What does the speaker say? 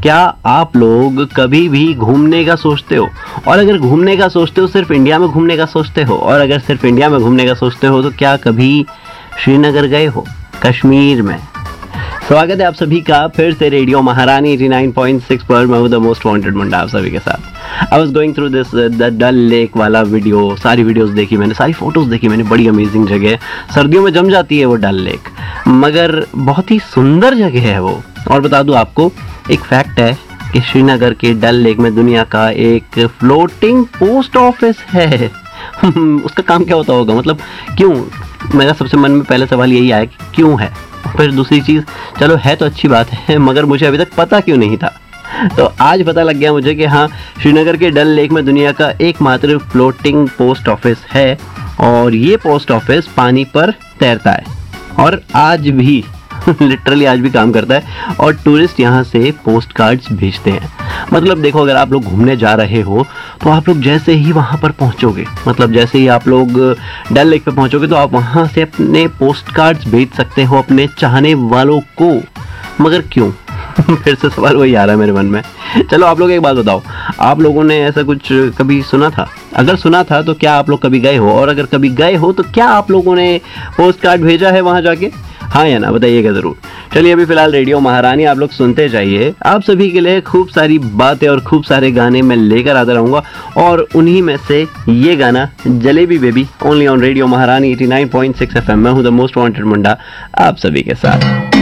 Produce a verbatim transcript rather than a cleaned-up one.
क्या आप लोग कभी भी घूमने का सोचते हो? और अगर घूमने का सोचते हो सिर्फ इंडिया में घूमने का सोचते हो, और अगर सिर्फ इंडिया में घूमने का सोचते हो तो क्या कभी श्रीनगर गए हो, कश्मीर में? स्वागत है आप सभी का फिर से रेडियो महारानी एटी नाइन पॉइंट सिक्स पर। मैं हूं द मोस्ट वांटेड मुंडा आप सभी के साथ। I was going through this the dull lake वाला वीडियो, सारी वीडियोस देखी मैंने, सारी फोटोज देखी मैंने। बड़ी अमेजिंग जगह है, सर्दियों में जम जाती है वो डल लेक, मगर बहुत ही सुंदर जगह है वो। और बता दूं आपको, एक फैक्ट है कि श्रीनगर के डल लेक में दुनिया का एक फ्लोटिंग पोस्ट ऑफिस है। उसका काम क्या होता होगा, मतलब क्यों? मेरा सबसे मन में पहले सवाल यही आया कि क्यों है। फिर दूसरी चीज़, चलो है तो अच्छी बात है, मगर मुझे अभी तक पता क्यों नहीं था। तो आज पता लग गया मुझे कि हाँ, श्रीनगर के डल लेक में दुनिया का एकमात्र फ्लोटिंग पोस्ट ऑफिस है, और ये पोस्ट ऑफिस पानी पर तैरता है और आज भी लिटरली आज भी काम करता है, और टूरिस्ट यहाँ से पोस्ट कार्ड्स भेजते हैं। मतलब देखो, अगर आप लोग घूमने जा रहे हो तो आप लोग जैसे ही वहाँ पर पहुँचोगे, मतलब जैसे ही आप लोग डल लेक पे पहुँचोगे तो आप वहाँ से अपने पोस्ट कार्ड्स भेज सकते हो अपने चाहने वालों को। मगर क्यों? फिर से सवाल वही आ रहा है मेरे मन में। चलो आप लोग एक बात बताओ, आप लोगों ने ऐसा कुछ कभी सुना था? अगर सुना था तो क्या आप लोग कभी गए हो? और अगर कभी गए हो तो क्या आप लोगों ने पोस्ट कार्ड भेजा है वहाँ जाके? हाँ या ना, बताइएगा ज़रूर। चलिए अभी फ़िलहाल रेडियो महारानी आप लोग सुनते जाइए। आप सभी के लिए खूब सारी बातें और खूब सारे गाने मैं लेकर आता रहूँगा, और उन्हीं में से ये गाना jalebi baby, only on radio महारानी eighty nine point six F M. मैं हूँ द मोस्ट वांटेड मुंडा आप सभी के साथ।